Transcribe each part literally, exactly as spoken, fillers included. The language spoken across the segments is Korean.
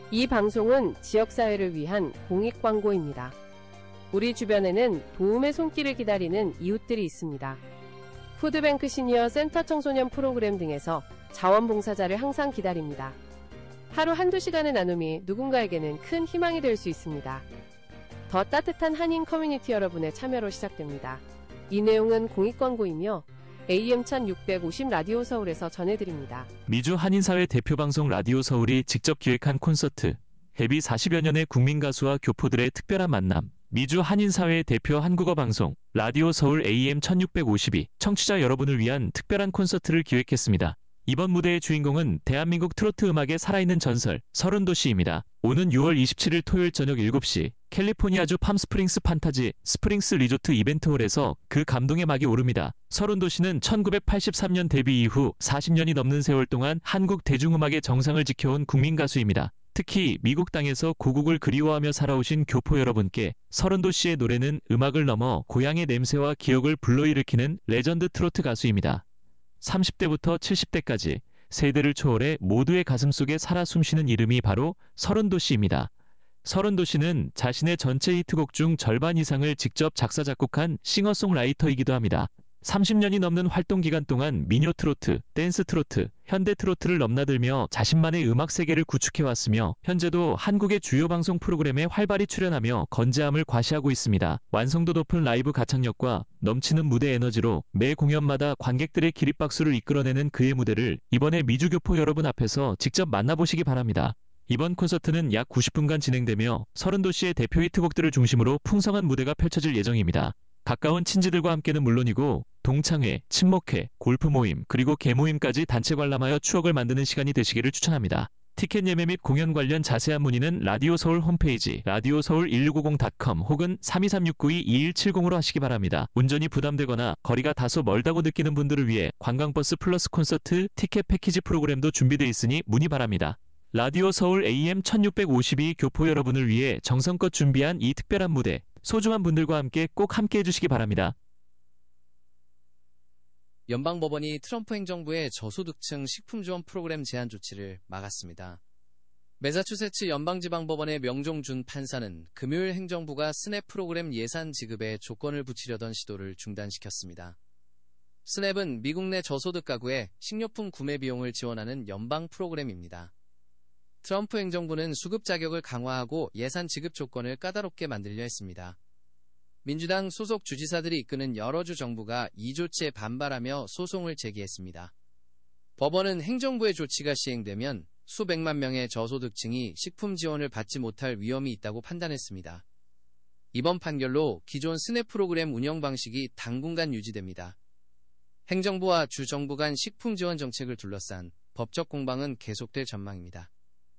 이 방송은 지역사회를 위한 공익광고입니다. 우리 주변에는 도움의 손길을 기다리는 이웃들이 있습니다. 푸드뱅크 시니어 센터 청소년 프로그램 등에서 자원봉사자를 항상 기다립니다. 하루 한두 시간의 나눔이 누군가에게는 큰 희망이 될 수 있습니다. 더 따뜻한 한인 커뮤니티 여러분의 참여로 시작됩니다. 이 내용은 공익광고이며 에이엠 천육백오십 라디오 서울에서 전해드립니다. 미주 한인사회 대표방송 라디오 서울이 직접 기획한 콘서트, 데뷔 사십여 년의 국민가수와 교포들의 특별한 만남, 미주 한인사회 대표 한국어 방송, 라디오 서울 에이엠 천육백오십이 청취자 여러분을 위한 특별한 콘서트를 기획했습니다. 이번 무대의 주인공은 대한민국 트로트 음악의 살아있는 전설, 서른도시입니다. 오는 유월 이십칠일 토요일 저녁 일곱 시 캘리포니아주 팜스프링스 판타지 스프링스 리조트 이벤트홀에서 그 감동의 막이 오릅니다. 서른도시는 천구백팔십삼 년 데뷔 이후 사십 년이 넘는 세월 동안 한국 대중음악의 정상을 지켜온 국민가수입니다. 특히 미국 땅에서 고국을 그리워하며 살아오신 교포 여러분께 서른도시의 노래는 음악을 넘어 고향의 냄새와 기억을 불러일으키는 레전드 트로트 가수입니다. 삼십 대부터 칠십 대까지 세대를 초월해 모두의 가슴속에 살아 숨쉬는 이름이 바로 서른도시입니다. 서른도시는 자신의 전체 히트곡 중 절반 이상을 직접 작사 작곡한 싱어송라이터이기도 합니다. 삼십 년이 넘는 활동 기간 동안 민요 트로트, 댄스 트로트, 현대 트로트를 넘나들며 자신만의 음악 세계를 구축해왔으며 현재도 한국의 주요 방송 프로그램에 활발히 출연하며 건재함을 과시하고 있습니다. 완성도 높은 라이브 가창력과 넘치는 무대 에너지로 매 공연마다 관객들의 기립박수를 이끌어내는 그의 무대를 이번에 미주교포 여러분 앞에서 직접 만나보시기 바랍니다. 이번 콘서트는 약 구십 분간 진행되며 서른도시의 대표 히트곡들을 중심으로 풍성한 무대가 펼쳐질 예정입니다. 가까운 친지들과 함께는 물론이고 동창회, 친목회, 골프 모임, 그리고 개모임까지 단체 관람하여 추억을 만드는 시간이 되시기를 추천합니다. 티켓 예매 및 공연 관련 자세한 문의는 라디오 서울 홈페이지 라디오 서울 일육오공 닷컴 혹은 삼이삼육구이 이일칠공으로 하시기 바랍니다. 운전이 부담되거나 거리가 다소 멀다고 느끼는 분들을 위해 관광버스 플러스 콘서트 티켓 패키지 프로그램도 준비되어 있으니 문의 바랍니다. 라디오 서울 에이엠 천육백오십이 교포 여러분을 위해 정성껏 준비한 이 특별한 무대, 소중한 분들과 함께 꼭 함께해 주시기 바랍니다. 연방법원이 트럼프 행정부의 저소득층 식품 지원 프로그램 제한 조치를 막았습니다. 매사추세츠 연방지방법원의 명종준 판사는 금요일 행정부가 스냅 프로그램 예산 지급에 조건을 붙이려던 시도를 중단시켰습니다. 스냅은 미국 내 저소득 가구의 식료품 구매 비용을 지원하는 연방 프로그램입니다. 트럼프 행정부는 수급 자격을 강화하고 예산 지급 조건을 까다롭게 만들려 했습니다. 민주당 소속 주지사들이 이끄는 여러 주 정부가 이 조치에 반발하며 소송을 제기했습니다. 법원은 행정부의 조치가 시행되면 수백만 명의 저소득층이 식품 지원을 받지 못할 위험이 있다고 판단했습니다. 이번 판결로 기존 스냅 프로그램 운영 방식이 당분간 유지됩니다. 행정부와 주 정부 간 식품 지원 정책을 둘러싼 법적 공방은 계속될 전망입니다.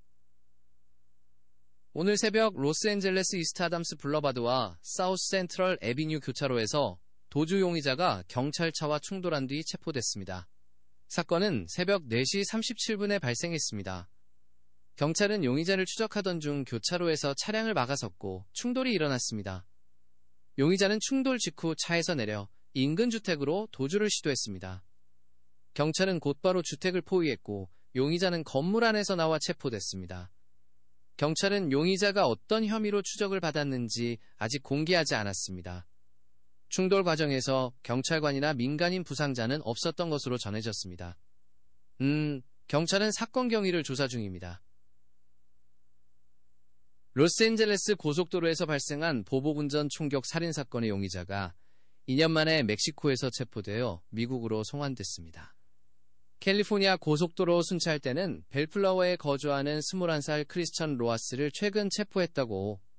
오늘 새벽 로스앤젤레스 이스트 아담스 블러바드와 사우스 센트럴 애비뉴 교차로에서 도주 용의자가 경찰차와 충돌한 뒤 체포됐습니다. 사건은 새벽 네 시 삼십칠 분에 발생했습니다. 경찰은 용의자를 추적하던 중 교차로에서 차량을 막아섰고 충돌이 일어났습니다. 용의자는 충돌 직후 차에서 내려 인근 주택으로 도주를 시도했습니다. 경찰은 곧바로 주택을 포위했고 용의자는 건물 안에서 나와 체포됐습니다. 경찰은 용의자가 어떤 혐의로 추적을 받았는지 아직 공개하지 않았습니다. 충돌 과정에서 경찰관이나 민간인 부상자는 없었던 것으로 전해졌습니다. 음, 경찰은 사건 경위를 조사 중입니다. 로스앤젤레스 고속도로에서 발생한 보복운전 총격 살인사건의 용의자가 이 년 만에 멕시코에서 체포되어 미국으로 송환됐습니다. 캘리포니아 고속도로 순찰대는 벨플라워에 거주하는 스물한 살 크리스천 로하스를 최근 체포했다고